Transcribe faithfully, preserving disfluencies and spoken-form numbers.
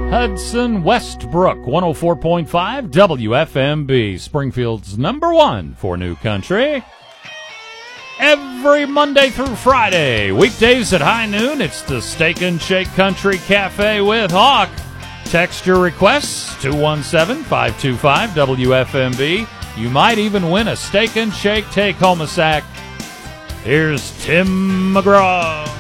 Hudson Westbrook, one oh four point five W F M B, Springfield's number one for new country. Every Monday through Friday, weekdays at high noon, it's the Steak and Shake Country Cafe with Hawk. Text your requests, two one seven, five two five, W F M B. You might even win a Steak and Shake take-home a sack. Here's Tim McGraw.